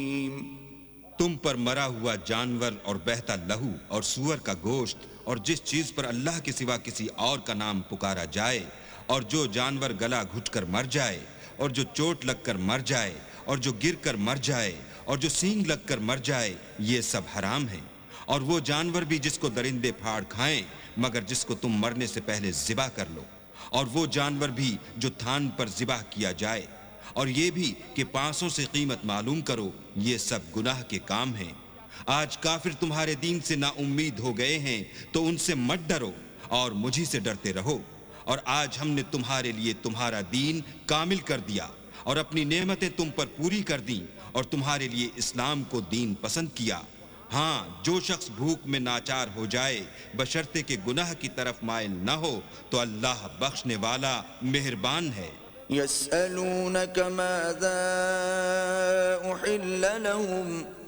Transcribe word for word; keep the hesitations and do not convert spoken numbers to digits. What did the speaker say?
تم پر مرا ہوا جانور اور بہتا لہو اور سور کا گوشت اور جس چیز پر اللہ کے سوا کسی اور کا نام پکارا جائے اور جو جانور گلا گھٹ کر مر جائے اور جو چوٹ لگ کر مر جائے اور جو گر کر مر جائے اور جو سینگ لگ کر مر جائے، یہ سب حرام ہیں، اور وہ جانور بھی جس کو درندے پھاڑ کھائیں مگر جس کو تم مرنے سے پہلے ذبح کر لو، اور وہ جانور بھی جو تھان پر ذبح کیا جائے، اور یہ بھی کہ پانسوں سے قیمت معلوم کرو، یہ سب گناہ کے کام ہیں۔ آج کافر تمہارے دین سے نا امید ہو گئے ہیں تو ان سے مت ڈرو اور مجھی سے ڈرتے رہو، اور آج ہم نے تمہارے لیے تمہارا دین کامل کر دیا اور اپنی نعمتیں تم پر پوری کر دیں اور تمہارے لیے اسلام کو دین پسند کیا۔ ہاں، جو شخص بھوک میں ناچار ہو جائے بشرطے کہ گناہ کی طرف مائل نہ ہو تو اللہ بخشنے والا مہربان ہے۔ يسألونك ماذا أحل لهم